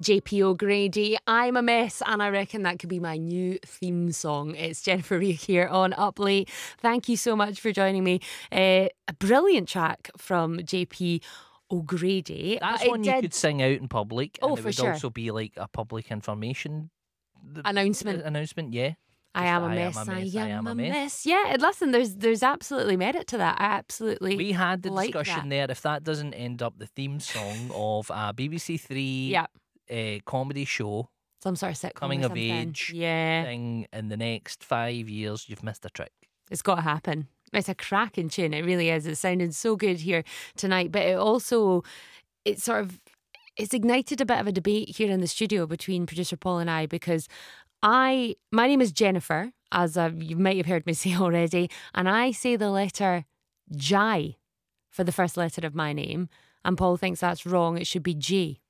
JP O'Grady, I'm a Mess, and I reckon that could be my new theme song. It's Jennifer Reid here on Up Late. Thank you so much for joining me. A brilliant track from JP O'Grady. That's one you could sing out in public. Oh, and it for would sure. also be like a public information Announcement. yeah. I am a mess. I am a mess. Yeah, listen, there's absolutely merit to that. I absolutely We had the like discussion that. there. If that doesn't end up the theme song of a BBC Three comedy show, some sort of sitcom coming or of something. age thing in the next 5 years, you've missed a trick. It's got to happen. It's a cracking tune. It really is. It sounded so good here tonight, but it's ignited a bit of a debate here in the studio between producer Paul and I, because my name is Jennifer, as you might have heard me say already, and I say the letter J for the first letter of my name, and Paul thinks that's wrong. It should be G.